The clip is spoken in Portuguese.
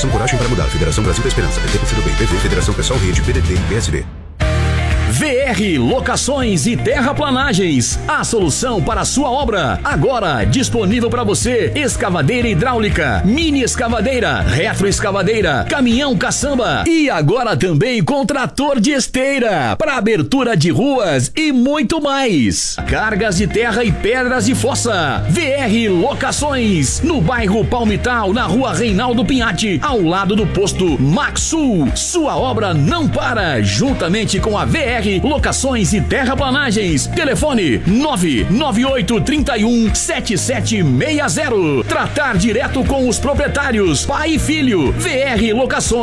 Federação Coragem para Mudar, Federação Brasil da Esperança, PT PCdoB, PV, Federação Pessoal Rede, PDT e PSD. VR Locações e Terraplanagens, a solução para a sua obra. Agora disponível para você: escavadeira hidráulica, mini escavadeira, retroescavadeira, caminhão caçamba e agora também com trator de esteira para abertura de ruas e muito mais. Cargas de terra e pedras de fossa. VR Locações, no bairro Palmital, na rua Reinaldo Pinhatti, ao lado do posto Maxul. Sua obra não para, juntamente com a VR Locações e Terraplanagens. Telefone 998317760. Tratar direto com os proprietários, pai e filho. VR Locações.